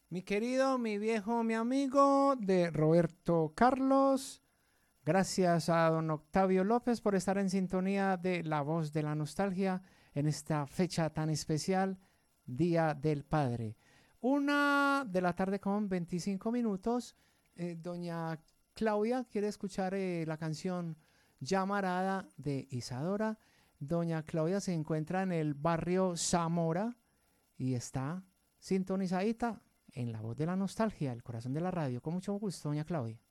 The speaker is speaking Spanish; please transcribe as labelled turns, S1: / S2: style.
S1: Mi querido, mi viejo, mi amigo de Roberto Carlos. Gracias a don Octavio López por estar en sintonía de La Voz de la Nostalgia en esta fecha tan especial, Día del Padre. 1 de la tarde con 25 minutos. Doña Claudia quiere escuchar la canción Llamarada de Isadora. Doña Claudia se encuentra en el barrio Zamora y está sintonizadita en La Voz de la Nostalgia, el corazón de la radio. Con mucho gusto, doña Claudia.